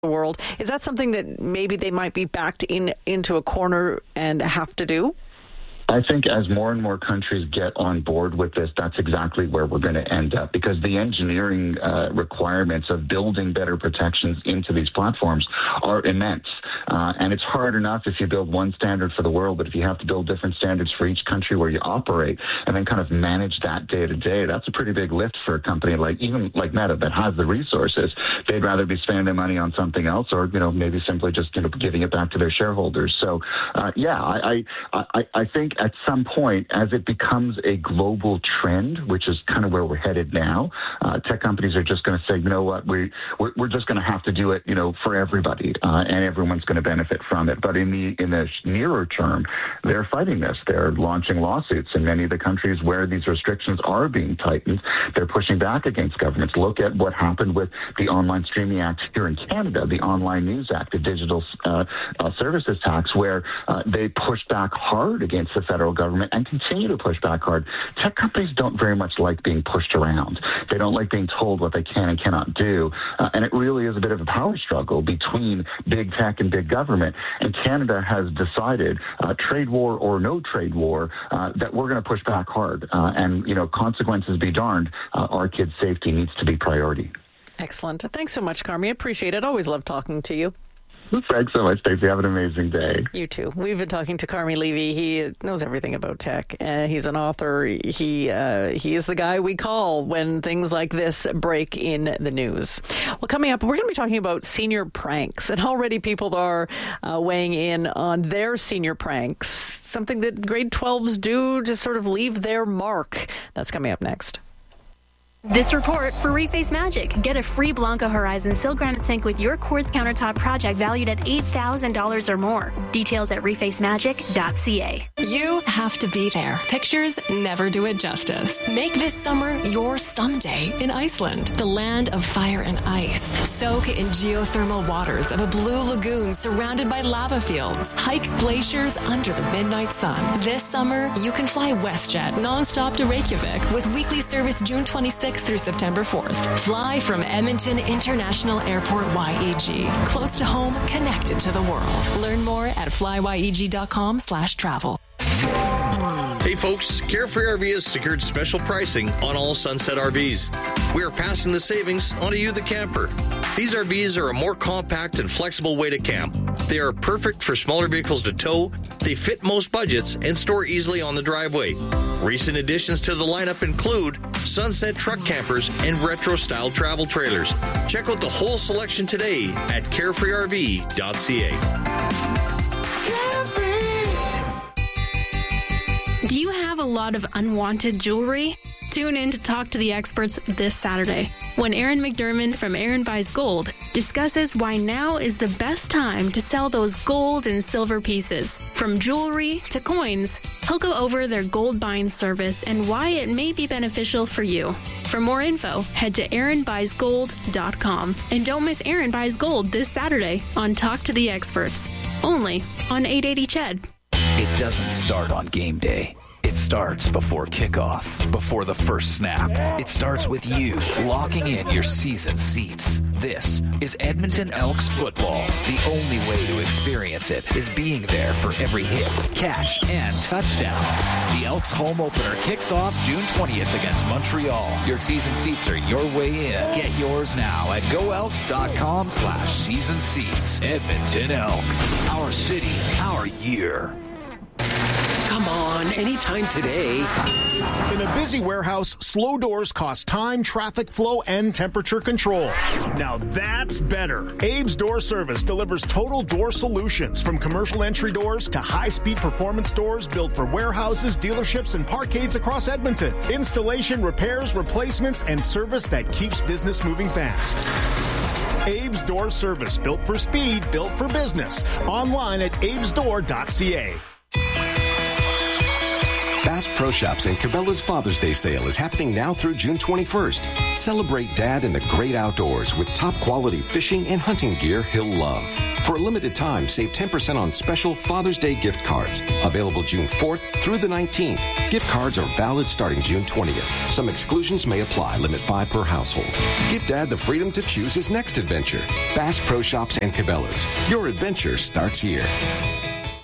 the world. Is that something that maybe they might be backed into a corner and have to do? I think as more and more countries get on board with this, that's exactly where we're going to end up, because the engineering requirements of building better protections into these platforms are immense. And it's hard enough if you build one standard for the world, but if you have to build different standards for each country where you operate and then kind of manage that day to day, that's a pretty big lift for a company like Meta that has the resources. They'd rather be spending their money on something else, or, maybe simply just, giving it back to their shareholders. So, I think at some point, as it becomes a global trend, which is kind of where we're headed now, tech companies are just going to say, you know what, we're just going to have to do it, for everybody, and everyone's going to benefit from it. But in the nearer term, they're fighting this. They're launching lawsuits in many of the countries where these restrictions are being tightened. They're pushing back against governments. Look at what happened with the Online Streaming Act here in Canada, the Online News Act, the Digital Services Tax, where they pushed back hard against the federal government and continue to push back hard. Tech companies don't very much like being pushed around. They don't like being told what they can and cannot do. And it really is a bit of a power struggle between big tech and big government. And Canada has decided, trade war or no trade war, that we're going to push back hard. And consequences be darned, our kids' safety needs to be priority. Excellent. Thanks so much, Carmi. Appreciate it. Always love talking to you. Thanks so much, Stacey. Have an amazing day. You too. We've been talking to Carmi Levy. He knows everything about tech. He's an author. He is the guy we call when things like this break in the news. Well, coming up, we're going to be talking about senior pranks. And already people are weighing in on their senior pranks, something that grade 12s do to sort of leave their mark. That's coming up next. This report for Reface Magic. Get a free Blanco Horizon Sil Granite Sink with your quartz countertop project valued at $8,000 or more. Details at refacemagic.ca. You have to be there. Pictures never do it justice. Make this summer your someday in Iceland, the land of fire and ice. Soak in geothermal waters of a blue lagoon surrounded by lava fields. Hike glaciers under the midnight sun. This summer, you can fly WestJet nonstop to Reykjavik with weekly service June 26th through September 4th. Fly from Edmonton International Airport YEG. Close to home, connected to the world. Learn more at flyyeg.com/travel. Hey folks, Carefree RV has secured special pricing on all Sunset RVs. We are passing the savings on to you, the camper. These RVs are a more compact and flexible way to camp. They are perfect for smaller vehicles to tow, they fit most budgets, and store easily on the driveway. Recent additions to the lineup include Sunset truck campers and retro-style travel trailers. Check out the whole selection today at carefreerv.ca. Do you have a lot of unwanted jewelry? Tune in to Talk to the Experts this Saturday when Aaron McDermott from Aaron Buys Gold discusses why now is the best time to sell those gold and silver pieces. From jewelry to coins, he'll go over their gold buying service and why it may be beneficial for you. For more info, head to AaronBuysGold.com. And don't miss Aaron Buys Gold this Saturday on Talk to the Experts, only on 880 CHED. It doesn't start on game day. It starts before kickoff, before the first snap. It starts with you locking in your season seats. This is Edmonton Elks football. The only way to experience it is being there for every hit, catch, and touchdown. The Elks home opener kicks off June 20th against Montreal. Your season seats are your way in. Get yours now at goelks.com/season seats. Edmonton Elks. Our city, our year. Come on, anytime today. In a busy warehouse, slow doors cost time, traffic flow, and temperature control. Now that's better. Abe's Door Service delivers total door solutions, from commercial entry doors to high-speed performance doors built for warehouses, dealerships, and parkades across Edmonton. Installation, repairs, replacements, and service that keeps business moving fast. Abe's Door Service, built for speed, built for business. Online at abesdoor.ca. Bass Pro Shops and Cabela's Father's Day sale is happening now through June 21st. Celebrate Dad in the great outdoors with top quality fishing and hunting gear he'll love. For a limited time, save 10% on special Father's Day gift cards. Available June 4th through the 19th. Gift cards are valid starting June 20th. Some exclusions may apply. Limit 5 per household. Give Dad the freedom to choose his next adventure. Bass Pro Shops and Cabela's. Your adventure starts here.